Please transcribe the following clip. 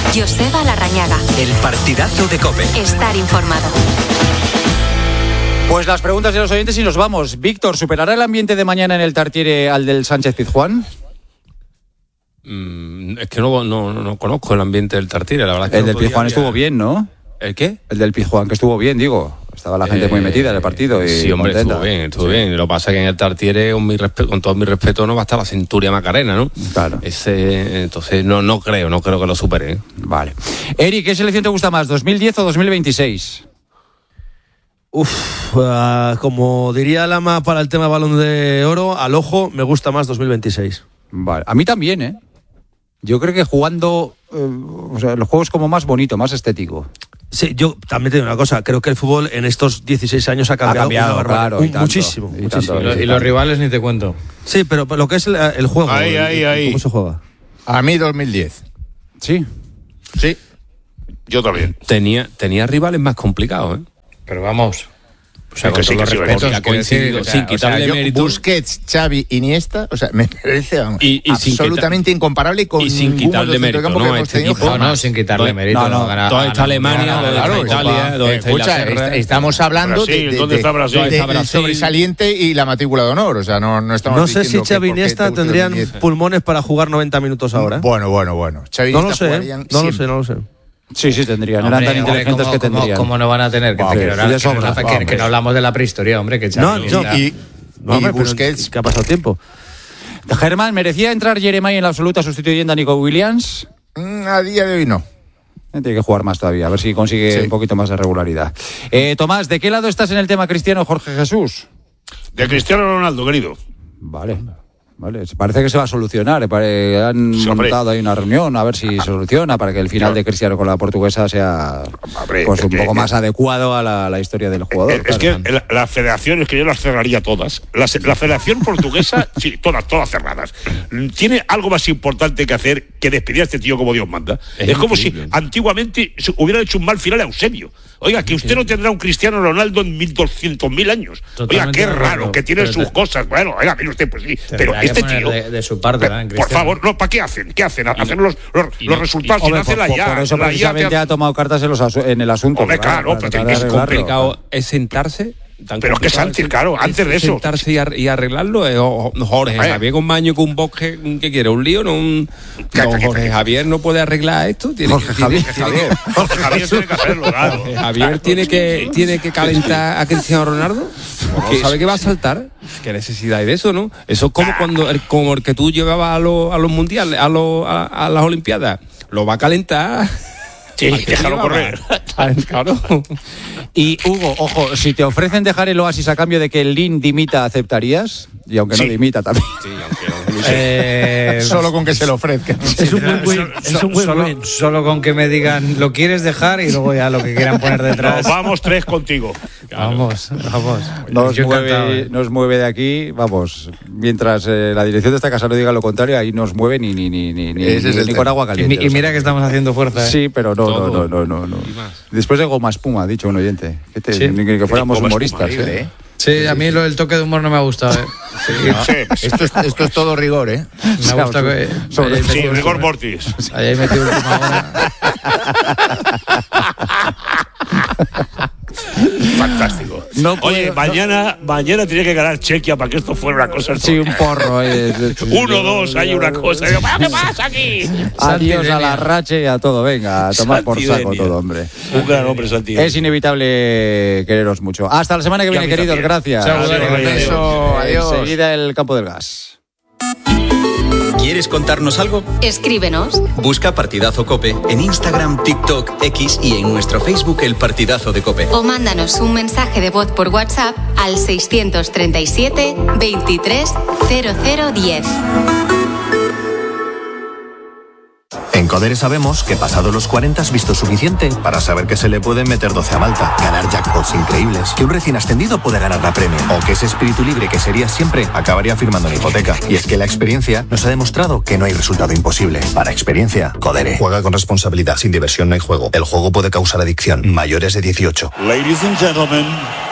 Joseba Larrañaga. El partidazo de COPE. Estar informado. Pues las preguntas de los oyentes y nos vamos. Víctor, ¿superará el ambiente de mañana en el Tartiere al del Sánchez-Pizjuán? Es que no conozco el ambiente del Tartiere, la verdad. El del Pizjuán estuvo bien, ¿no? ¿El qué? El del Pizjuán, que estuvo bien, digo. Estaba la gente muy metida en el partido. Y sí, hombre, contenta. Estuvo bien. Lo que pasa es que en el Tartiere, con todo mi respeto, no va a estar la Centuria Macarena, ¿no? Claro. Entonces no creo que lo supere, ¿eh? Vale. Eri, ¿qué selección te gusta más, 2010 o 2026? Como diría Lama para el tema Balón de Oro, al ojo me gusta más 2026. Vale. A mí también, ¿eh? Yo creo que jugando, el juego es como más bonito, más estético. Sí, yo también te digo una cosa, creo que el fútbol en estos 16 años ha cambiado claro, muchísimo. Y los rivales ni te cuento. Sí, pero lo que es el juego, ahí. ¿Cómo se juega? A mí 2010. Sí. Sí, yo también. Tenía rivales más complicados, ¿eh? Pero vamos... O sea, con todos los respetos, ha coincidido, sin quitarle mérito. Busquets, Xavi, Iniesta, me parece absolutamente incomparable con y sin quitarle mérito, sin quitarle mérito. Todo está Alemania, todo está Italia, todo está Inglaterra. Estamos hablando del sobresaliente y la matrícula de honor, no estamos. No sé si Xavi y Iniesta tendrían pulmones para jugar 90 minutos ahora. Bueno. Xavi no lo sé. Sí, tendrían. Eran tan inteligentes que tendrían. ¿Cómo no van a tener? Que no hablamos de la prehistoria, hombre. Que y Busquets. Que ha pasado tiempo. Germán, ¿merecía entrar Jeremai en la absoluta sustituyendo a Nico Williams? A día de hoy no. Tiene que jugar más todavía, a ver si consigue un poquito más de regularidad. Tomás, ¿de qué lado estás en el tema Cristiano, Jorge Jesús? De Cristiano Ronaldo, querido. Vale, parece que se va a solucionar. Han montado ahí una reunión a ver si se soluciona para que el final de Cristiano con la portuguesa sea un poco más adecuado a la historia del jugador. Es que la federación, es que yo las cerraría todas. La federación portuguesa, sí, todas cerradas. Tiene algo más importante que hacer que despedir a este tío como Dios manda. Es como si antiguamente se hubiera hecho un mal final a Eusebio. Oiga, que usted no tendrá un Cristiano Ronaldo en 1200.000 años. Oiga, qué raro, que tiene sus cosas. Bueno, oiga, mire usted, pues sí. Pero este tío... De su parte, por favor, no, ¿para qué hacen? ¿Qué hacen? Hacer los resultados sin hacer la IA. Por eso precisamente ha tomado cartas en el asunto. Hombre, claro, pero es complicado. Es sentarse... Pero es que Sánchez, claro, antes de eso. Sentarse y arreglarlo. Jorge Javier con Maño, con un bosque, ¿qué quiere? ¿Un lío? Jorge Javier no puede arreglar esto. Jorge Javier tiene que hacerlo, claro. Jorge Javier tiene que calentar a Cristiano Ronaldo. ¿Sabe que va a saltar? ¿Qué necesidad hay de eso, no? Eso es como el que tú llevabas a los mundiales, a las Olimpiadas. Lo va a calentar. Sí, déjalo correr. Claro. Y Hugo, ojo, si te ofrecen dejar el Oasis a cambio de que el Lin dimita, ¿aceptarías? Y aunque no dimita también. Sí, aunque no. Solo con que se lo ofrezcan. Es un buen solo con que me digan, ¿lo quieres dejar? Y luego ya lo que quieran poner detrás. Vamos 3 contigo. Claro. Vamos. Nos mueve de aquí, vamos. Mientras la dirección de esta casa no diga lo contrario, ahí nos mueve ni con agua caliente. Y mira que estamos haciendo fuerza. Sí, pero no. Después de goma espuma, ha dicho un oyente. Ni que fuéramos humoristas. Sí, a mí el toque de humor no me ha gustado. Esto es todo rigor, ¿eh? Me ha gustado que... Sí, rigor mortis. Ahí metido última hora. Fantástico. Oye, mañana tiene que ganar Chequia para que esto fuera una cosa. Sí, un porro. 1-2, hay una cosa. ¿Qué pasa aquí? Adiós a la racha y a todo. Venga, a tomar por saco todo, hombre. Un gran hombre, Santi. Es inevitable quereros mucho. Hasta la semana que viene, queridos. Gracias. Adiós. Enseguida el campo del gas. ¿Quieres contarnos algo? Escríbenos. Busca Partidazo COPE en Instagram, TikTok, X y en nuestro Facebook El Partidazo de COPE. O mándanos un mensaje de voz por WhatsApp al 637 23 0010. En Codere sabemos que pasado los 40 has visto suficiente para saber que se le pueden meter 12 a Malta, ganar jackpots increíbles, que un recién ascendido puede ganar la Premier, o que ese espíritu libre que serías siempre acabaría firmando una hipoteca. Y es que la experiencia nos ha demostrado que no hay resultado imposible. Para experiencia, Codere. Juega con responsabilidad. Sin diversión no hay juego. El juego puede causar adicción. Mayores de 18. Ladies and gentlemen,